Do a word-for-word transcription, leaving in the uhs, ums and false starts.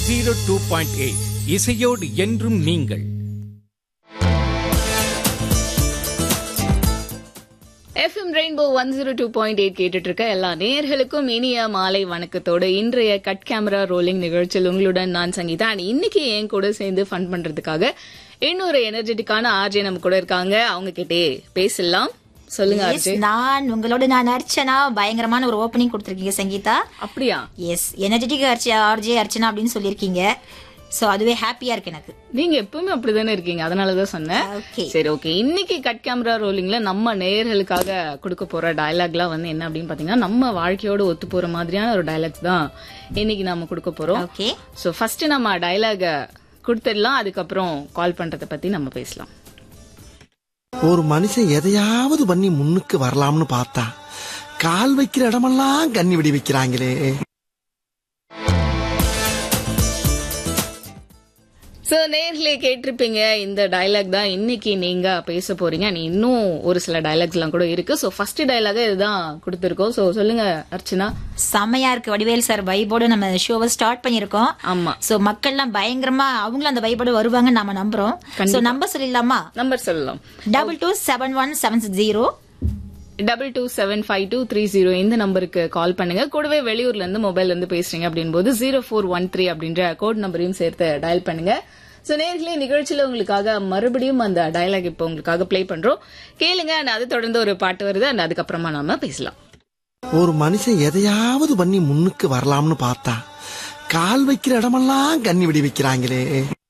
Zero two point eight இசையோடு என்றும் நீங்கள். FM rainbow one zero two point eight கேட்டுட்டு இருக்க எல்லா நேயர்களுக்கும் இனிய மாலை வணக்கத்தோடு இன்றைய கட் கேமரா ரோலிங் நிகழ்ச்சியில் உங்களுடன் நான் சங்கீதா. அண்ட் இன்னைக்கு என் கூட சேர்ந்து ஃபன் பண்றதுக்காக இன்னொரு எனர்ஜெட்டிக்கான ஆர்ஜே நம்ம கூட இருக்காங்க. அவங்க கிட்டே பேசலாம். சொல்லுங்க ஆர்ஜே. நான் உங்களோட நான் அர்ச்சனா. பயங்கரமான ஒரு ஓப்பனிங் கொடுத்திருக்கீங்க சங்கீதா. அப்படியா? எஸ், எனர்ஜெட்டிக் ஆர்ஜே அர்ச்சனா அப்படின்னு சொல்லியிருக்கீங்க. சோ அதுவே ஹாப்பியா இருக்கு எனக்கு. நீங்க எப்பவுமே அப்படிதானே இருக்கீங்க, அதனாலதான் சொன்னேன். சரி, ஓகே. இன்னைக்கு கட் கேமரா ரோலிங்ல நம்ம நேயர்களுக்காக கொடுக்க போற டயலாக்லாம் வந்து என்ன அப்படின்னு பாத்தீங்கன்னா, நம்ம வாழ்க்கையோட ஒத்து போற மாதிரியான ஒரு டயலாக் தான் இன்னைக்கு நாம கொடுக்க போறோம். ஓகே, சோ ஃபர்ஸ்ட் நம்ம டயலாக கொடுத்துடலாம், அதுக்கப்புறம் கால் பண்றத பத்தி நம்ம பேசலாம். ஒரு மனுஷன் எதையாவது பண்ணி முன்னுக்கு வரலாம்னு பார்த்தா கால் வைக்கிற இடமெல்லாம் கண்ணி விடி வைக்கிறாங்களே. சோ நேர்லயே கேட்டிருப்பீங்க, இந்த டயலாக் தான் இன்னைக்கு நீங்க பேச போறீங்க. நீ இன்னும் ஒரு சில டயலாக்ஸ் எல்லாம் கூட இருக்கு. சோ ஃபர்ஸ்ட் டயலாக இதுதான் கொடுத்திருக்கோம். சோ சொல்லுங்க அர்ச்சனா. செமையா இருக்கு. வடிவேல் சார் வைபோடு நம்ம ஷோவை ஸ்டார்ட் பண்ணிருக்கோம். ஆமா. சோ மக்கள் எல்லாம் பயங்கரமா அவங்களும் அந்த வைபோடு வருவாங்க நாம நம்புறோம். சோ நம்பர் சொல்லிடலாமா? நம்பர் சொல்லலாம். Double two seven one seven six zero double two seven five two three zero இந்த நம்பருக்கு கால் பண்ணுங்க. கூடவே வெளியூர்ல இருந்து மொபைல்ல இருந்து பேசுறீங்க அப்படின் போது ஜீரோ ஃபோர் ஒன் த்ரீ அப்படின்ற கோட் நம்பரையும் சேர்த்து டயல் பண்ணுங்க. சோ நேர்களே, நிகழ்ச்சியில உங்களுக்காக மறுபடியும் அந்த டயலாக் இப்ப உங்களுக்காக பிளே பண்றோம், கேளுங்க. அது தொடர்ந்து ஒரு பாட்டு வருது, அண்ட் அதுக்கப்புறமா நாம பேசலாம். ஒரு மனுஷன் எதையாவது பண்ணி முன்னுக்கு வரலாம்னு பார்த்தா கால் வைக்கிற இடமெல்லாம் கண்ணி விடி வைக்கிறாங்களே.